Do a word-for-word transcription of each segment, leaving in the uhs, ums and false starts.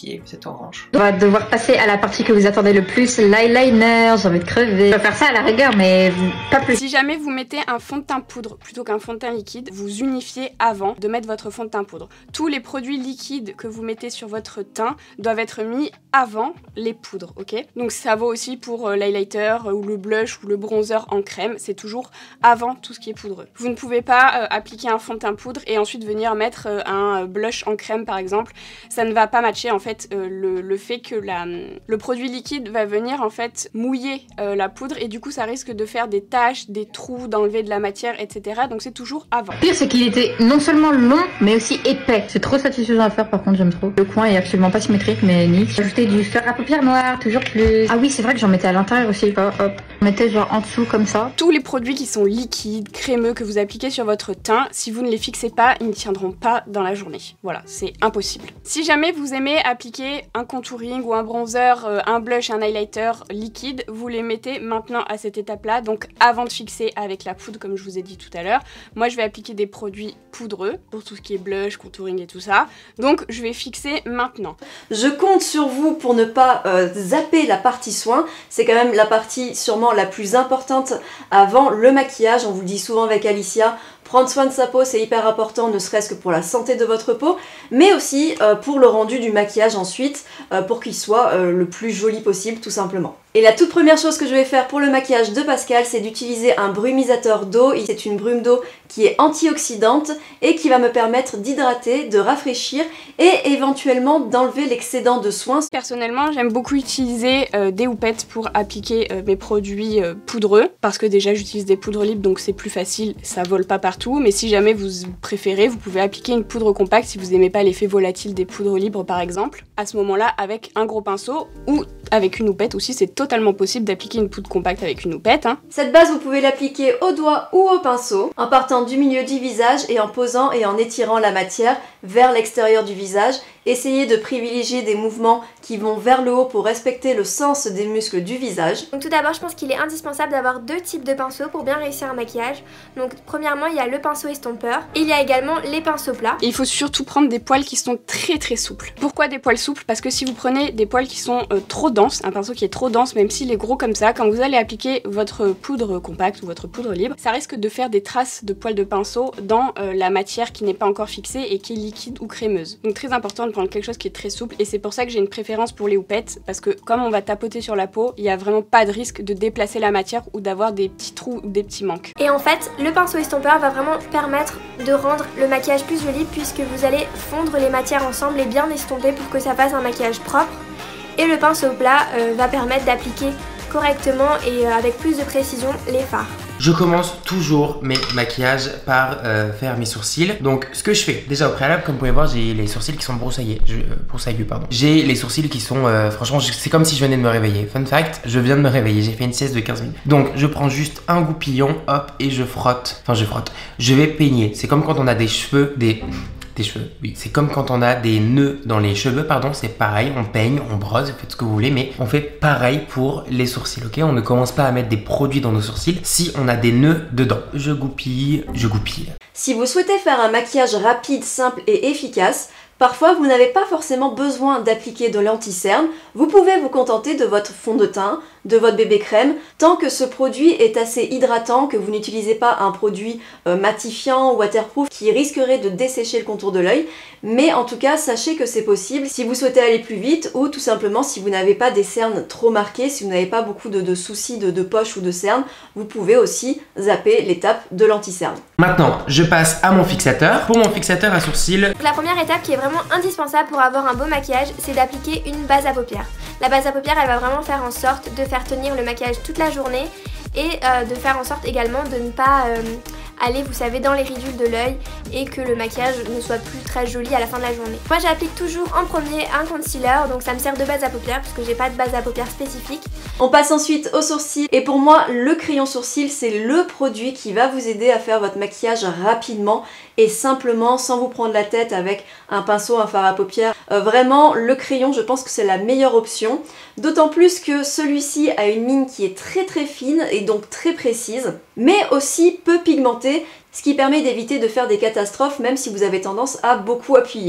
qui est cet orange. On va devoir passer à la partie que vous attendez le plus, l'eyeliner. J'ai envie de crever. Je vais faire ça à la rigueur, mais pas plus. Si jamais vous mettez un fond de teint poudre plutôt qu'un fond de teint liquide, vous unifiez avant de mettre votre fond de teint poudre. Tous les produits liquides que vous mettez sur votre teint doivent être mis avant les poudres, ok? Donc ça vaut aussi pour euh, l'highlighter euh, ou le blush ou le bronzer en crème, c'est toujours avant tout ce qui est poudreux. Vous ne pouvez pas euh, appliquer un fond de teint poudre et ensuite venir mettre euh, un blush en crème par exemple. Ça ne va pas matcher en fait euh, le, le fait que la, le produit liquide va venir en fait mouiller euh, la poudre et du coup ça risque de faire des taches, des trous, d'enlever de la matière, et cetera. Donc c'est toujours avant. Le pire c'est qu'il était non seulement long mais aussi épais. C'est trop satisfaisant à faire par contre, j'aime trop. Le coin est absolument pas symétrique mais nice. Ajouter du fer à paupières noir, toujours plus. Ah oui c'est vrai que j'en mettais à l'intérieur aussi. Hop, hop. Je mettais genre en dessous comme ça. Tous les produits qui sont liquides, crémeux, que vous appliquez sur votre teint, si vous ne les fixez pas, ils ne tiendront pas dans la journée. Voilà, c'est impossible. Si jamais vous aimez appliquer un contouring ou un bronzer, euh, un blush, un highlighter liquide, vous les mettez maintenant à cette étape-là, donc avant de fixer avec la poudre comme je vous ai dit tout à l'heure. Moi je vais appliquer des produits poudreux pour tout ce qui est blush, contouring et tout ça. Donc je vais fixer maintenant. Je compte sur vous pour ne pas euh, zapper la partie soin. C'est quand même la partie sûrement la plus importante avant le maquillage. On vous le dit souvent avec Alicia. Prendre soin de sa peau, c'est hyper important, ne serait-ce que pour la santé de votre peau, mais aussi euh, pour le rendu du maquillage ensuite, euh, pour qu'il soit euh, le plus joli possible, tout simplement. Et la toute première chose que je vais faire pour le maquillage de Pascal, c'est d'utiliser un brumisateur d'eau. C'est une brume d'eau qui est antioxydante et qui va me permettre d'hydrater, de rafraîchir et éventuellement d'enlever l'excédent de soins. Personnellement, j'aime beaucoup utiliser euh, des houpettes pour appliquer euh, mes produits euh, poudreux, parce que déjà j'utilise des poudres libres, donc c'est plus facile, ça vole pas partout. Mais si jamais vous préférez, vous pouvez appliquer une poudre compacte si vous n'aimez pas l'effet volatile des poudres libres par exemple. À ce moment-là, avec un gros pinceau ou avec une houppette aussi, c'est totalement possible d'appliquer une poudre compacte avec une houppette. Hein. Cette base, vous pouvez l'appliquer au doigt ou au pinceau, en partant du milieu du visage et en posant et en étirant la matière vers l'extérieur du visage. Essayez de privilégier des mouvements qui vont vers le haut pour respecter le sens des muscles du visage. Donc tout d'abord, je pense qu'il est indispensable d'avoir deux types de pinceaux pour bien réussir un maquillage. Donc premièrement, il y a le pinceau estompeur et il y a également les pinceaux plats. Et il faut surtout prendre des poils qui sont très très souples. Pourquoi des poils souples? Parce que si vous prenez des poils qui sont euh, trop denses, un pinceau qui est trop dense, même s'il est gros comme ça, quand vous allez appliquer votre poudre compacte ou votre poudre libre, ça risque de faire des traces de poils de pinceau dans euh, la matière qui n'est pas encore fixée et qui est liquide ou crémeuse. Donc très important de prendre quelque chose qui est très souple et c'est pour ça que j'ai une préférence pour les houpettes, parce que comme on va tapoter sur la peau, il n'y a vraiment pas de risque de déplacer la matière ou d'avoir des petits trous ou des petits manques. Et en fait, le pinceau estompeur va vraiment permettre de rendre le maquillage plus joli puisque vous allez fondre les matières ensemble et bien estomper pour que ça fasse un maquillage propre. Et le pinceau plat euh, va permettre d'appliquer correctement et euh, avec plus de précision les fards. Je commence toujours mes maquillages par euh, faire mes sourcils. Donc ce que je fais, déjà au préalable, comme vous pouvez voir, j'ai les sourcils qui sont broussaillés. Je, euh, broussaillus, pardon. J'ai les sourcils qui sont, euh, franchement, c'est comme si je venais de me réveiller. Fun fact, je viens de me réveiller, j'ai fait une sieste de quinze minutes. Donc je prends juste un goupillon, hop, et je frotte. Enfin je frotte. Je vais peigner. C'est comme quand on a des cheveux, des... Des cheveux, oui. C'est comme quand on a des nœuds dans les cheveux, pardon, c'est pareil, on peigne, on brosse, faites ce que vous voulez, mais on fait pareil pour les sourcils, ok? On ne commence pas à mettre des produits dans nos sourcils si on a des nœuds dedans. Je goupille, je goupille. Si vous souhaitez faire un maquillage rapide, simple et efficace, parfois vous n'avez pas forcément besoin d'appliquer de l'anti-cerne, vous pouvez vous contenter de votre fond de teint, de votre bébé crème, tant que ce produit est assez hydratant, que vous n'utilisez pas un produit euh, matifiant ou waterproof qui risquerait de dessécher le contour de l'œil. Mais en tout cas, sachez que c'est possible si vous souhaitez aller plus vite ou tout simplement si vous n'avez pas des cernes trop marquées, si vous n'avez pas beaucoup de, de soucis de, de poche ou de cernes, vous pouvez aussi zapper l'étape de l'anti-cerne. Maintenant, je passe à mon fixateur. Pour mon fixateur à sourcils, Donc la première étape qui est vraiment indispensable pour avoir un beau maquillage, c'est d'appliquer une base à paupières. La base à paupières, elle va vraiment faire en sorte de faire tenir le maquillage toute la journée et euh, de faire en sorte également de ne pas euh, aller, vous savez, dans les ridules de l'œil et que le maquillage ne soit plus très joli à la fin de la journée. Moi, j'applique toujours en premier un concealer, donc ça me sert de base à paupières puisque j'ai pas de base à paupières spécifique. On passe ensuite aux sourcils et pour moi, le crayon sourcil, c'est le produit qui va vous aider à faire votre maquillage rapidement et simplement, sans vous prendre la tête avec un pinceau, un fard à paupières. Euh, vraiment, le crayon, je pense que c'est la meilleure option. D'autant plus que celui-ci a une ligne qui est très très fine et donc très précise, mais aussi peu pigmentée, ce qui permet d'éviter de faire des catastrophes même si vous avez tendance à beaucoup appuyer.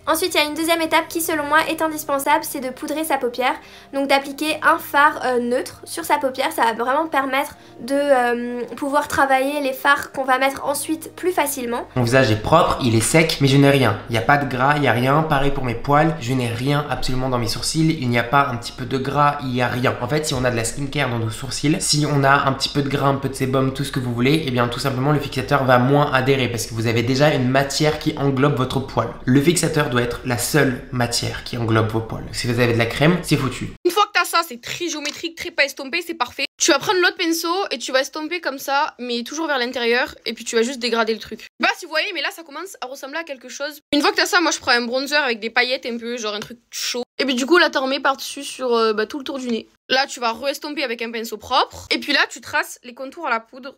Ensuite, il y a une deuxième étape qui selon moi est indispensable, c'est de poudrer sa paupière. Donc d'appliquer un fard euh, neutre sur sa paupière, ça va vraiment permettre de euh, pouvoir travailler les fards qu'on va mettre ensuite plus facilement. Mon visage est propre, il est sec, mais je n'ai rien. Il n'y a pas de gras, il n'y a rien. Pareil pour mes poils, je n'ai rien absolument dans mes sourcils. Il n'y a pas un petit peu de gras, il n'y a rien. En fait, si on a de la skincare dans nos sourcils, si on a un petit peu de gras, un peu de sébum, tout ce que vous voulez, et bien tout simplement le fixateur va moins adhérer parce que vous avez déjà une matière qui englobe votre poil. Le fixateur doit être la seule matière qui englobe vos poils. Si vous avez de la crème, c'est foutu. Une fois que t'as ça, c'est très géométrique, très pas estompé, c'est parfait. Tu vas prendre l'autre pinceau et tu vas estomper comme ça, mais toujours vers l'intérieur, et puis tu vas juste dégrader le truc. Bah si vous voyez, mais là ça commence à ressembler à quelque chose. Une fois que t'as ça, moi je prends un bronzer avec des paillettes un peu, genre un truc chaud. Et puis du coup là t'en remets par-dessus sur euh, bah, tout le tour du nez. Là tu vas re-estomper avec un pinceau propre, et puis là tu traces les contours à la poudre.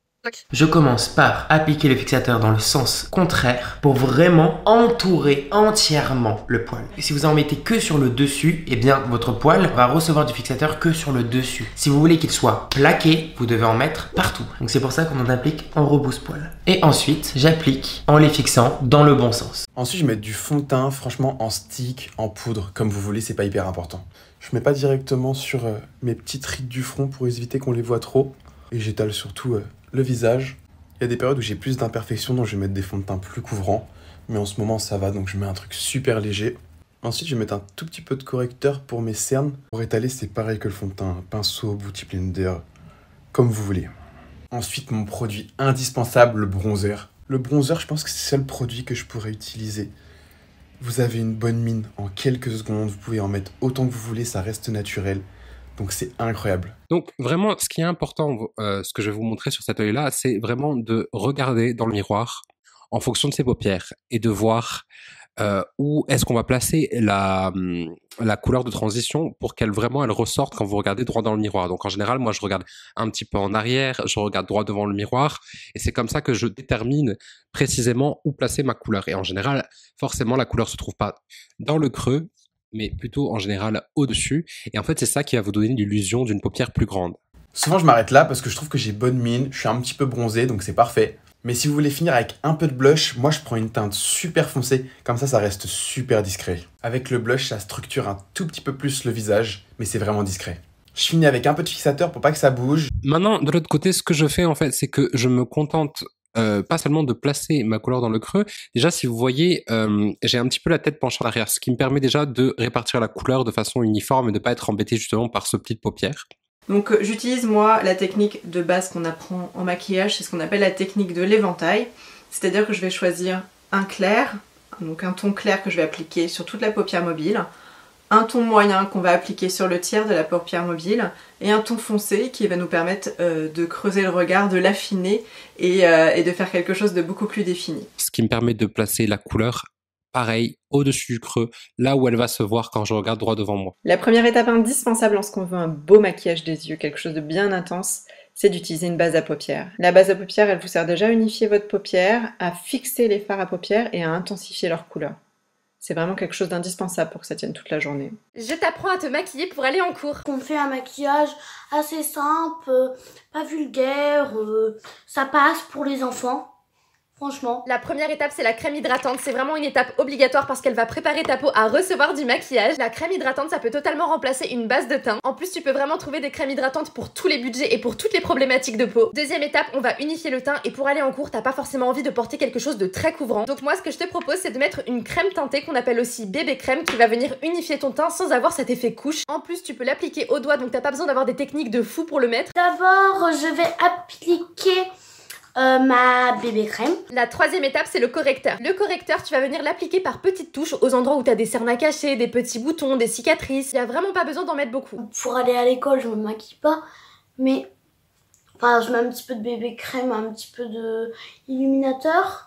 Je commence par appliquer le fixateur dans le sens contraire pour vraiment entourer entièrement le poil. Et si vous en mettez que sur le dessus, eh bien votre poil va recevoir du fixateur que sur le dessus. Si vous voulez qu'il soit plaqué, vous devez en mettre partout. Donc c'est pour ça qu'on en applique en rebousse-poil. Et ensuite, j'applique en les fixant dans le bon sens. Ensuite, je mets du fond de teint, franchement en stick, en poudre, comme vous voulez, c'est pas hyper important. Je mets pas directement sur euh, mes petites rides du front pour éviter qu'on les voit trop. Et j'étale surtout euh, le visage. Il y a des périodes où j'ai plus d'imperfections, donc je vais mettre des fonds de teint plus couvrants. Mais en ce moment, ça va, donc je mets un truc super léger. Ensuite, je vais mettre un tout petit peu de correcteur pour mes cernes. Pour étaler, c'est pareil que le fond de teint. Pinceau, Beauty Blender, comme vous voulez. Ensuite, mon produit indispensable, le bronzer. Le bronzer, je pense que c'est le seul produit que je pourrais utiliser. Vous avez une bonne mine en quelques secondes. Vous pouvez en mettre autant que vous voulez, ça reste naturel. Donc c'est incroyable. Donc vraiment, ce qui est important, euh, ce que je vais vous montrer sur cet œil-là, c'est vraiment de regarder dans le miroir en fonction de ses paupières et de voir euh, où est-ce qu'on va placer la, la couleur de transition pour qu'elle vraiment elle ressorte quand vous regardez droit dans le miroir. Donc en général, moi je regarde un petit peu en arrière, je regarde droit devant le miroir et c'est comme ça que je détermine précisément où placer ma couleur. Et en général, forcément, la couleur se trouve pas dans le creux, mais plutôt en général au-dessus. Et en fait, c'est ça qui va vous donner l'illusion d'une paupière plus grande. Souvent, je m'arrête là parce que je trouve que j'ai bonne mine, je suis un petit peu bronzé, donc c'est parfait. Mais si vous voulez finir avec un peu de blush, moi je prends une teinte super foncée, comme ça, ça reste super discret. Avec le blush, ça structure un tout petit peu plus le visage, mais c'est vraiment discret. Je finis avec un peu de fixateur pour pas que ça bouge. Maintenant, de l'autre côté, ce que je fais en fait, c'est que je me contente Euh, pas seulement de placer ma couleur dans le creux. Déjà, si vous voyez, euh, j'ai un petit peu la tête penchée en arrière, ce qui me permet déjà de répartir la couleur de façon uniforme et de pas être embêté justement par ce pli de paupière. Donc euh, j'utilise moi la technique de base qu'on apprend en maquillage, c'est ce qu'on appelle la technique de l'éventail. C'est-à-dire que je vais choisir un clair, donc un ton clair que je vais appliquer sur toute la paupière mobile, un ton moyen qu'on va appliquer sur le tiers de la paupière mobile et un ton foncé qui va nous permettre euh, de creuser le regard, de l'affiner et, euh, et de faire quelque chose de beaucoup plus défini. Ce qui me permet de placer la couleur pareil au-dessus du creux, là où elle va se voir quand je regarde droit devant moi. La première étape indispensable lorsqu'on veut un beau maquillage des yeux, quelque chose de bien intense, c'est d'utiliser une base à paupières. La base à paupières, elle vous sert déjà à unifier votre paupière, à fixer les fards à paupières et à intensifier leur couleur. C'est vraiment quelque chose d'indispensable pour que ça tienne toute la journée. Je t'apprends à te maquiller pour aller en cours. On fait un maquillage assez simple, euh, pas vulgaire, euh, ça passe pour les enfants. Franchement. La première étape, c'est la crème hydratante. C'est vraiment une étape obligatoire parce qu'elle va préparer ta peau à recevoir du maquillage. La crème hydratante, ça peut totalement remplacer une base de teint. En plus, tu peux vraiment trouver des crèmes hydratantes pour tous les budgets et pour toutes les problématiques de peau. Deuxième étape, on va unifier le teint et pour aller en cours, t'as pas forcément envie de porter quelque chose de très couvrant. Donc moi, ce que je te propose, c'est de mettre une crème teintée qu'on appelle aussi bébé crème qui va venir unifier ton teint sans avoir cet effet couche. En plus, tu peux l'appliquer au doigt, donc t'as pas besoin d'avoir des techniques de fou pour le mettre. D'abord, je vais appliquer Euh, ma bébé crème. La troisième étape, c'est le correcteur. Le correcteur, tu vas venir l'appliquer par petites touches aux endroits où tu as des cernes à cacher, des petits boutons, des cicatrices. Il n'y a vraiment pas besoin d'en mettre beaucoup. Pour aller à l'école, je me maquille pas, mais enfin, je mets un petit peu de bébé crème, un petit peu de illuminateur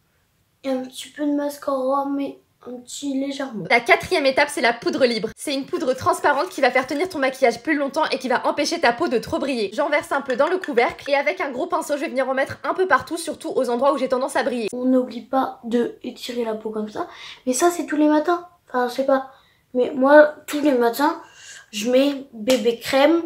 et un petit peu de mascara, mais un petit légèrement. La quatrième étape, c'est la poudre libre. C'est une poudre transparente qui va faire tenir ton maquillage plus longtemps et qui va empêcher ta peau de trop briller. J'en verse un peu dans le couvercle et avec un gros pinceau, je vais venir en mettre un peu partout, surtout aux endroits où j'ai tendance à briller. On n'oublie pas de étirer la peau comme ça, mais ça c'est tous les matins. Enfin, je sais pas, mais moi tous les matins, je mets bébé crème,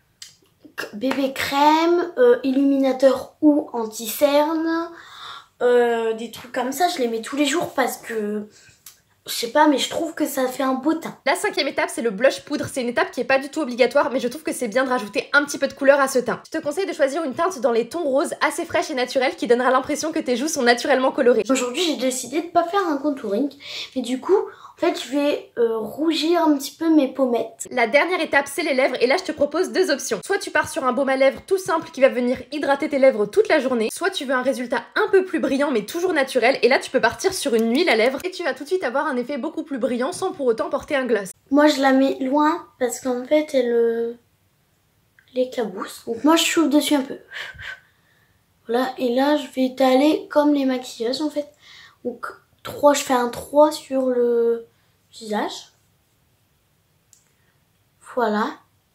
bébé crème, euh, illuminateur ou anti-cerne, euh, des trucs comme ça. Je les mets tous les jours parce que je sais pas, mais je trouve que ça fait un beau teint. La cinquième étape, c'est le blush poudre. C'est une étape qui est pas du tout obligatoire, mais je trouve que c'est bien de rajouter un petit peu de couleur à ce teint. Je te conseille de choisir une teinte dans les tons roses assez fraîche et naturelle qui donnera l'impression que tes joues sont naturellement colorées. Aujourd'hui, j'ai décidé de pas faire un contouring, mais du coup, en fait, je vais euh, rougir un petit peu mes pommettes. La dernière étape, c'est les lèvres, et là, je te propose deux options. Soit tu pars sur un baume à lèvres tout simple qui va venir hydrater tes lèvres toute la journée, soit tu veux un résultat un peu plus brillant mais toujours naturel, et là, tu peux partir sur une huile à lèvres et tu vas tout de suite avoir un effet beaucoup plus brillant sans pour autant porter un gloss. Moi, je la mets loin parce qu'en fait, elle euh, l'éclabousse. Donc moi, je chauffe dessus un peu. Voilà, et là, je vais étaler comme les maquillages en fait. Donc trois, je fais un trois sur le visage. Voilà.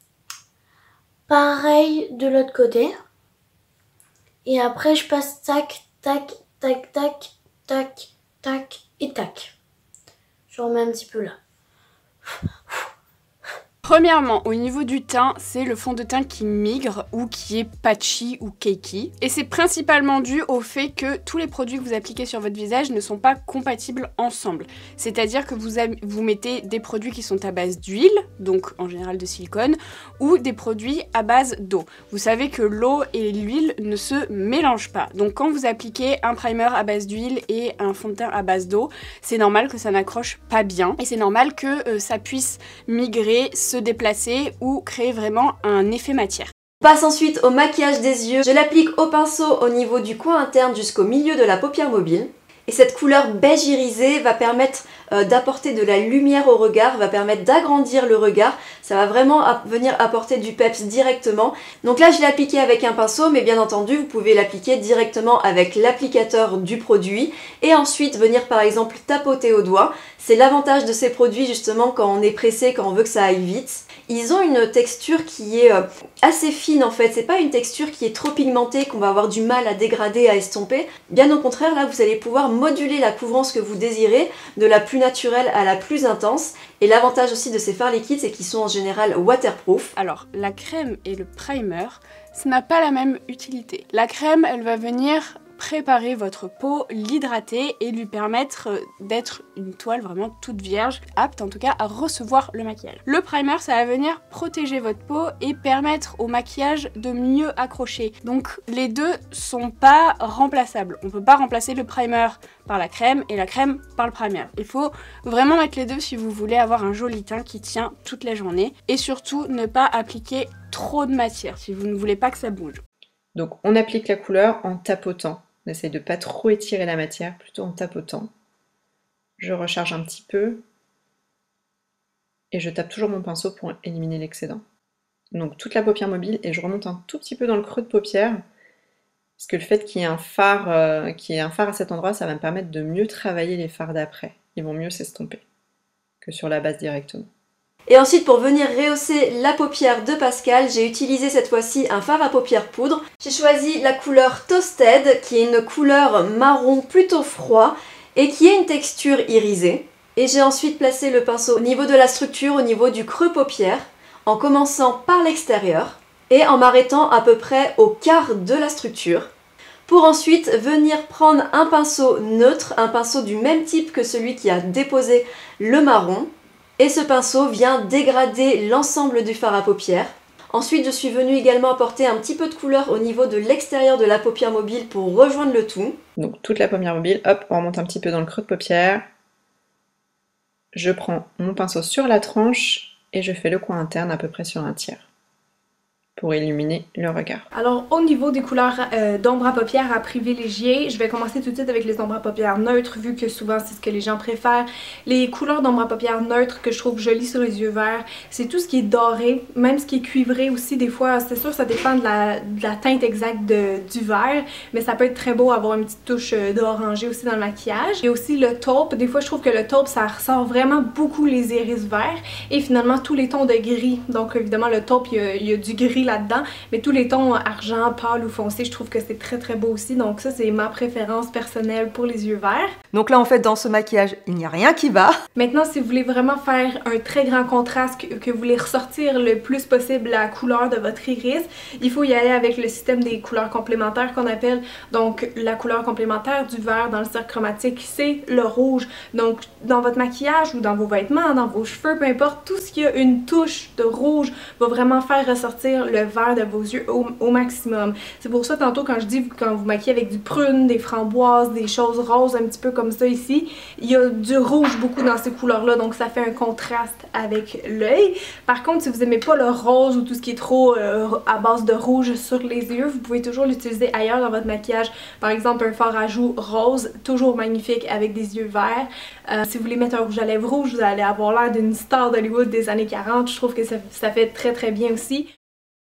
Pareil de l'autre côté. Et après, je passe tac, tac, tac, tac, tac, tac et tac. Je remets un petit peu là. Premièrement, au niveau du teint, c'est le fond de teint qui migre ou qui est patchy ou cakey. Et c'est principalement dû au fait que tous les produits que vous appliquez sur votre visage ne sont pas compatibles ensemble. C'est-à-dire que vous, vous mettez des produits qui sont à base d'huile, donc en général de silicone, ou des produits à base d'eau. Vous savez que l'eau et l'huile ne se mélangent pas. Donc quand vous appliquez un primer à base d'huile et un fond de teint à base d'eau, c'est normal que ça n'accroche pas bien. Et c'est normal que euh, ça puisse migrer, se déplacer ou créer vraiment un effet matière. On passe ensuite au maquillage des yeux. Je l'applique au pinceau au niveau du coin interne jusqu'au milieu de la paupière mobile. Et cette couleur beige irisé va permettre euh, d'apporter de la lumière au regard, va permettre d'agrandir le regard. Ça va vraiment ap- venir apporter du peps directement. Donc là, je l'ai appliqué avec un pinceau, mais bien entendu, vous pouvez l'appliquer directement avec l'applicateur du produit et ensuite venir par exemple tapoter au doigt. C'est l'avantage de ces produits justement quand on est pressé, quand on veut que ça aille vite. Ils ont une texture qui est euh, assez fine en fait, c'est pas une texture qui est trop pigmentée, qu'on va avoir du mal à dégrader, à estomper. Bien au contraire, là vous allez pouvoir moduler la couvrance que vous désirez, de la plus naturelle à la plus intense. Et l'avantage aussi de ces fards liquides, c'est qu'ils sont en général waterproof. Alors, la crème et le primer, ça n'a pas la même utilité. La crème, elle va venir préparer votre peau, l'hydrater et lui permettre d'être une toile vraiment toute vierge, apte en tout cas à recevoir le maquillage. Le primer, ça va venir protéger votre peau et permettre au maquillage de mieux accrocher. Donc les deux sont pas remplaçables. On peut pas remplacer le primer par la crème et la crème par le primer. Il faut vraiment mettre les deux si vous voulez avoir un joli teint qui tient toute la journée et surtout ne pas appliquer trop de matière si vous ne voulez pas que ça bouge. Donc on applique la couleur en tapotant. On essaye de ne pas trop étirer la matière, plutôt en tapotant. Je recharge un petit peu. Et je tape toujours mon pinceau pour éliminer l'excédent. Donc toute la paupière mobile et je remonte un tout petit peu dans le creux de paupière. Parce que le fait qu'il y ait un fard, euh, qu'il y ait un fard à cet endroit, ça va me permettre de mieux travailler les fards d'après. Ils vont mieux s'estomper que sur la base directement. Et ensuite, pour venir rehausser la paupière de Pascal, j'ai utilisé cette fois-ci un fard à paupières poudre. J'ai choisi la couleur Toasted, qui est une couleur marron plutôt froid et qui a une texture irisée. Et j'ai ensuite placé le pinceau au niveau de la structure, au niveau du creux paupière, en commençant par l'extérieur et en m'arrêtant à peu près au quart de la structure. Pour ensuite venir prendre un pinceau neutre, un pinceau du même type que celui qui a déposé le marron. Et ce pinceau vient dégrader l'ensemble du fard à paupières. Ensuite, je suis venue également apporter un petit peu de couleur au niveau de l'extérieur de la paupière mobile pour rejoindre le tout. Donc toute la paupière mobile, hop, on remonte un petit peu dans le creux de paupière. Je prends mon pinceau sur la tranche et je fais le coin interne à peu près sur un tiers pour illuminer le regard. Alors au niveau des couleurs euh, d'ombre à paupières à privilégier, je vais commencer tout de suite avec les ombres à paupières neutres vu que souvent c'est ce que les gens préfèrent. Les couleurs d'ombre à paupières neutres que je trouve jolies sur les yeux verts, c'est tout ce qui est doré, même ce qui est cuivré aussi des fois, c'est sûr ça dépend de la, de la teinte exacte de, du vert, mais ça peut être très beau avoir une petite touche d'orangé aussi dans le maquillage. Et aussi le taupe, des fois je trouve que le taupe ça ressort vraiment beaucoup les iris verts et finalement tous les tons de gris, donc évidemment le taupe il y a, il y a du gris là là-dedans. Mais tous les tons argent, pâle ou foncé, je trouve que c'est très très beau aussi. Donc ça, c'est ma préférence personnelle pour les yeux verts. Donc là, en fait, dans ce maquillage, il n'y a rien qui va. Maintenant, si vous voulez vraiment faire un très grand contraste, que, que vous voulez ressortir le plus possible la couleur de votre iris, il faut y aller avec le système des couleurs complémentaires qu'on appelle. Donc la couleur complémentaire du vert dans le cercle chromatique, c'est le rouge. Donc dans votre maquillage ou dans vos vêtements, dans vos cheveux, peu importe, tout ce qui a une touche de rouge va vraiment faire ressortir le vert de vos yeux au, au maximum. C'est pour ça tantôt quand je dis quand vous maquillez avec du prune, des framboises, des choses roses un petit peu comme ça ici, il y a du rouge beaucoup dans ces couleurs-là, donc ça fait un contraste avec l'œil. Par contre, si vous n'aimez pas le rose ou tout ce qui est trop euh, à base de rouge sur les yeux, vous pouvez toujours l'utiliser ailleurs dans votre maquillage. Par exemple, un fard à joues rose, toujours magnifique avec des yeux verts. Euh, si vous voulez mettre un rouge à lèvres rouge, vous allez avoir l'air d'une star d'Hollywood des années quarante. Je trouve que ça, ça fait très très bien aussi.